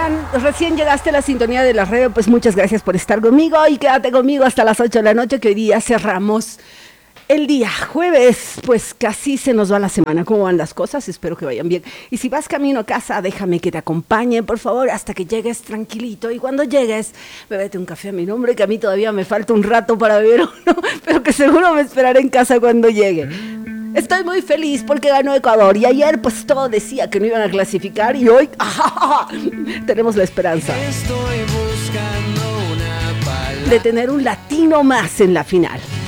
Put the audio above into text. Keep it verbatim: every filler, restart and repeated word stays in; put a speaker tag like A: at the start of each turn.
A: están? Recién llegaste a la sintonía de la radio, pues muchas gracias por estar conmigo y quédate conmigo hasta las ocho de la noche, que hoy día cerramos el día jueves. Pues casi se nos va la semana. ¿Cómo van las cosas? Espero que vayan bien. Y si vas camino a casa, déjame que te acompañe, por favor, hasta que llegues tranquilito. Y cuando llegues, bébete un café a mi nombre, que a mí todavía me falta un rato para beber uno, pero que seguro me esperaré en casa cuando llegue. Estoy muy feliz porque ganó Ecuador y ayer pues todo decía que no iban a clasificar y hoy ¡ah, tenemos la esperanza
B: Estoy buscando una palabra
A: de tener un latino más en la final.